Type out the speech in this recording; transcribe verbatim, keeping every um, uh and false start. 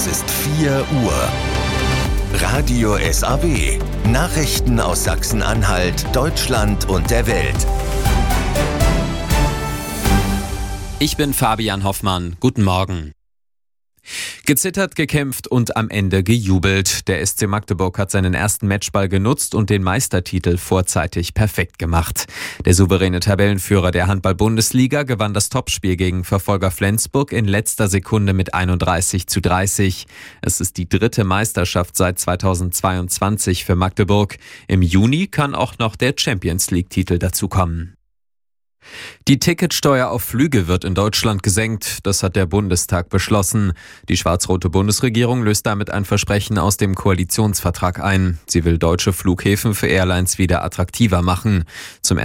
Es ist vier Uhr. Radio S A W. Nachrichten aus Sachsen-Anhalt, Deutschland und der Welt. Ich bin Fabian Hoffmann. Guten Morgen. Gezittert, gekämpft und am Ende gejubelt. Der S C Magdeburg hat seinen ersten Matchball genutzt und den Meistertitel vorzeitig perfekt gemacht. Der souveräne Tabellenführer der Handball-Bundesliga gewann das Topspiel gegen Verfolger Flensburg in letzter Sekunde mit einunddreißig zu dreißig. Es ist die dritte Meisterschaft seit zweitausendzweiundzwanzig für Magdeburg. Im Juni kann auch noch der Champions-League-Titel dazukommen. Die Ticketsteuer auf Flüge wird in Deutschland gesenkt. Das hat der Bundestag beschlossen. Die schwarz-rote Bundesregierung löst damit ein Versprechen aus dem Koalitionsvertrag ein. Sie will deutsche Flughäfen für Airlines wieder attraktiver machen. Zum